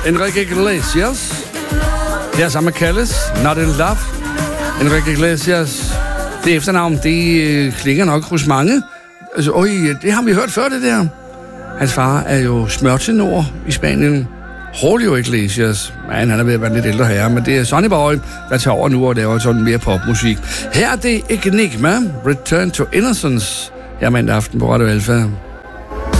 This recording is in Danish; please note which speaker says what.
Speaker 1: Enrique Iglesias. Her sammen med Calles, Not in Love. Enrique Iglesias, det efternavn, det klinger nok hos mange. Altså, det har vi hørt før, det der. Hans far er jo smørtenor i Spanien. Julio Iglesias. Han er ved at være lidt ældre herre, men det er Sonny Boy, der tager over nu og laver sådan mere popmusik. Her er det Enigma, Return to Innocence. Her mandag aften på Radio Alpha.